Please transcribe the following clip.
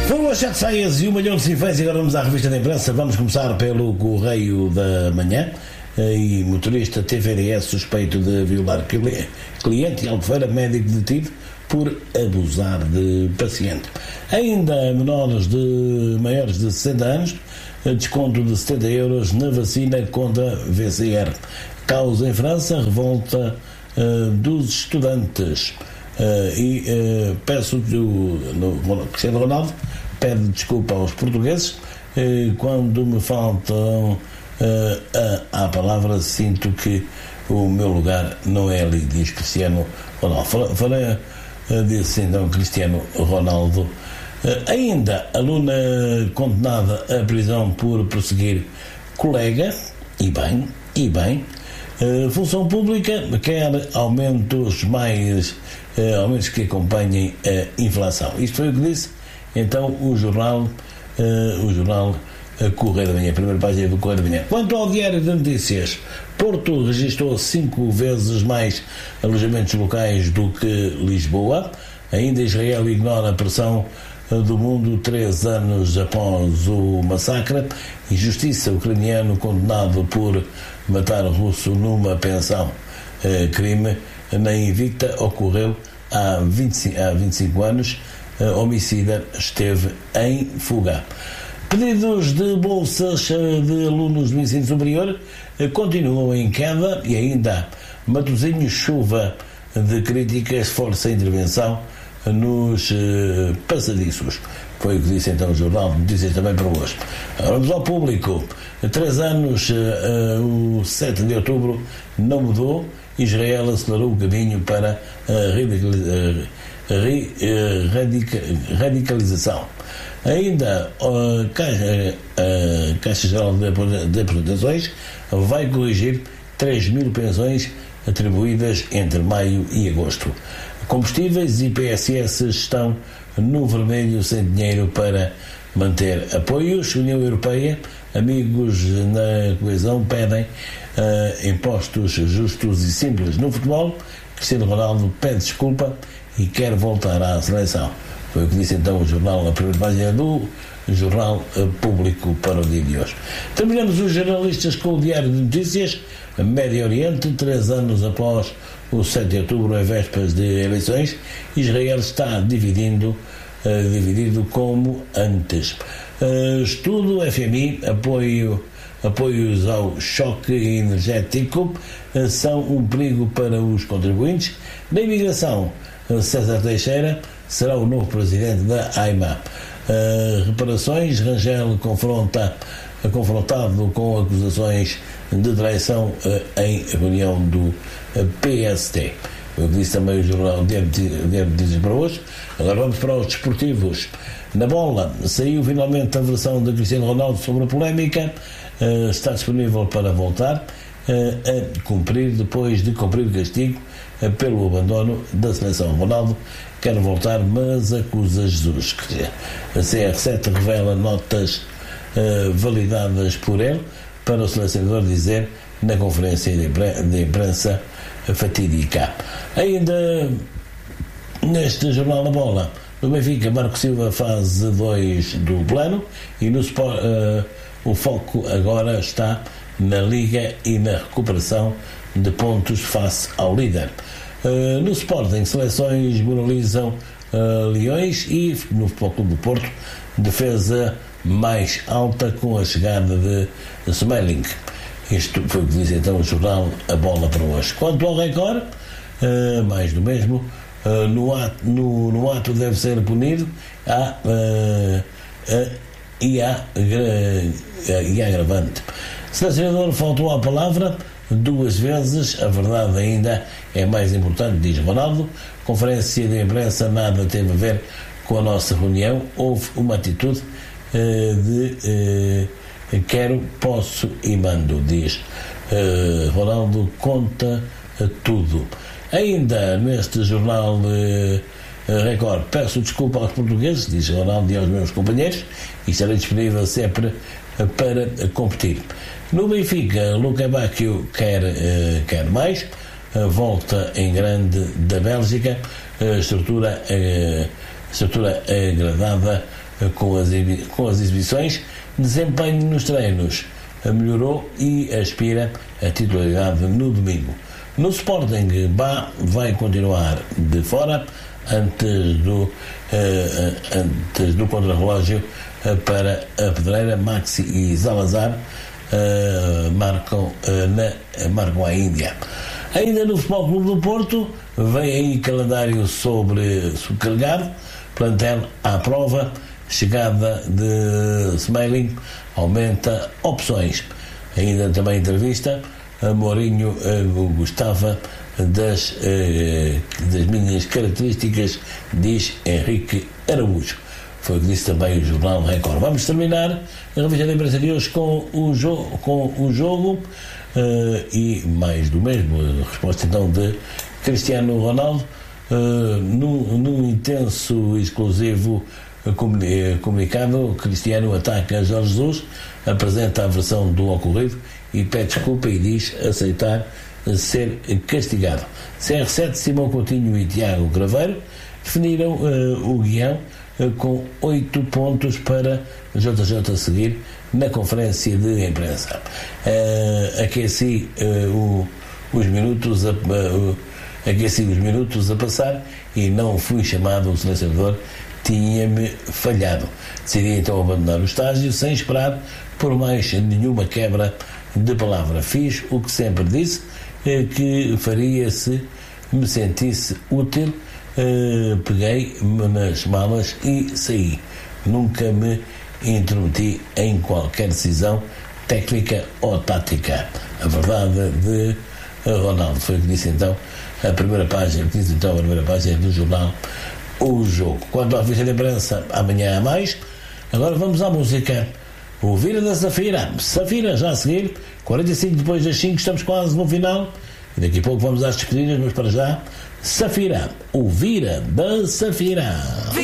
Foram as 7 saias e 1 milhão de sinfãs e agora vamos à revista da imprensa. Vamos começar pelo Correio da Manhã. E motorista TVDS suspeito de violar cliente em Albufeira, médico detido por abusar de paciente. Ainda maiores de 60 anos, desconto de 70 euros na vacina contra VCR. Causa em França, revolta dos estudantes. Peço Cristiano Ronaldo pede desculpa aos portugueses quando me faltam a palavra, sinto que o meu lugar não é ali, diz Cristiano Ronaldo. Disse então Cristiano Ronaldo. Ainda aluna condenada à prisão por perseguir colega, e bem. Função pública quer aumentos que acompanhem a inflação. Isto foi o que disse então o jornal Correio da Manhã, primeira página do Correio da Manhã. Quanto ao Diário de Notícias, Porto registrou 5 vezes mais alojamentos locais do que Lisboa. Ainda Israel ignora a pressão do mundo 3 anos após o massacre. Injustiça, ucraniano condenado por matar russo numa pensão. Crime na Invicta ocorreu há 25 anos. Homicida esteve em fuga. Pedidos de bolsas de alunos do ensino superior continuam em queda e ainda Matosinhos, chuva de críticas, força a intervenção nos passadiços. Foi o que disse então o Jornal de Notícias também para hoje. Agora vamos ao Público. 3 anos, o 7 de outubro não mudou. Israel acelerou o caminho para a radicalização. Ainda a Caixa Geral de Aposentações vai corrigir 3.000 pensões atribuídas entre maio e agosto. Combustíveis e PSS estão no vermelho, sem dinheiro para manter apoios. União Europeia, amigos na coesão, pedem impostos justos e simples no futebol. Cristiano Ronaldo pede desculpa e quer voltar à seleção. Foi o que disse então o jornal, na primeira página do Jornal Público para o dia de hoje. Terminamos os jornalistas com o Diário de Notícias. Médio Oriente, 3 anos após o 7 de outubro, em vésperas de eleições, Israel está dividido como antes. Estudo FMI, apoios ao choque energético são um perigo para os contribuintes. Na imigração, César Teixeira será o novo presidente da AIMA. Reparações, Rangel confrontado com acusações de traição em reunião do PST. Eu disse também o jornal Dias para hoje. Agora vamos para os desportivos. Na bola, saiu finalmente a versão de Cristiano Ronaldo sobre a polémica. Está disponível para voltar a cumprir, depois de cumprir o castigo pelo abandono da seleção. Ronaldo quer voltar, mas acusa Jesus. A CR7 revela notas validadas por ele para o selecionador dizer na conferência de imprensa fatídica. Ainda neste Jornal da Bola, no Benfica, Marco Silva faz 2 do plano e no Sport, o foco agora está na Liga e na recuperação de pontos face ao líder. No Sporting, seleções moralizam Leões e no Futebol Clube do Porto, defesa mais alta com a chegada de Smelling. Isto foi o que diz então o jornal A Bola para hoje. Quanto ao Record, mais do mesmo, no ato deve ser punido e agravante. Selecionador faltou à palavra 2 vezes, a verdade ainda é mais importante, diz Ronaldo. Conferência de imprensa nada teve a ver com a nossa reunião, houve uma atitude de quero, posso e mando, diz Ronaldo, conta tudo. Ainda neste jornal Record, peço desculpa aos portugueses, diz Ronaldo, e aos meus companheiros, e estarei disponível sempre para competir. No Benfica, Luca Bacchio quer mais, volta em grande da Bélgica, estrutura agradada com as exibições, desempenho nos treinos melhorou e aspira a titularidade no domingo. No Sporting, Bá vai continuar de fora antes do contrarrelógio para a Pedreira. Maxi e Salazar marcam a Índia. Ainda no Futebol Clube do Porto, vem aí calendário sobrecarregado, plantel à prova, chegada de Smalling aumenta opções. Ainda também entrevista, Mourinho gostava das minhas características, diz Henrique Araújo. Foi o que disse também o Jornal Record. Vamos terminar a revista de imprensa de hoje com o jogo e mais do mesmo. A resposta então de Cristiano Ronaldo no intenso e exclusivo comunicado. Cristiano ataca Jorge Jesus, apresenta a versão do ocorrido e pede desculpa e diz aceitar ser castigado. CR7, Simão Coutinho e Tiago Craveiro definiram o guião com 8 pontos para JJ seguir na conferência de imprensa. Aqueci os minutos a passar e não fui chamado. O selecionador tinha-me falhado. Decidi então abandonar o estágio sem esperar por mais nenhuma quebra de palavra. Fiz o que sempre disse que faria se me sentisse útil. Peguei-me nas malas e saí. Nunca me intrometi em qualquer decisão técnica ou tática. A verdade de Ronaldo. Foi o que disse então a primeira página do jornal O Jogo. Quanto à ficha de imprensa, amanhã há mais. Agora vamos à música. O Vira da Safira. Safira já a seguir, 45 depois das 5, estamos quase no final. E daqui a pouco vamos às despedidas, mas para já, Safira. O Vira da Safira.